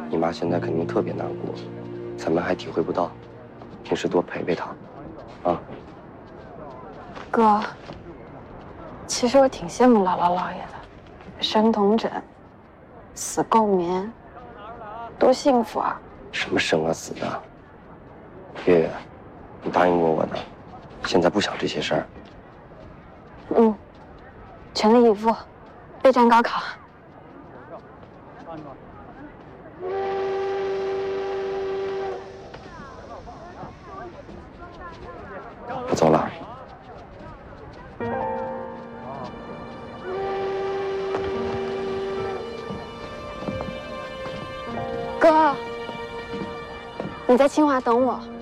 你妈现在肯定特别难过，咱们还体会不到，平时多陪陪她，啊。 哥，其实我挺羡慕姥姥姥爷的，生童枕，死共眠，多幸福啊！ 什么生啊死的？月月，你答应过我的，现在不想这些事儿。 嗯，全力以赴，备战高考。 我走了。 哥，你在清华等我。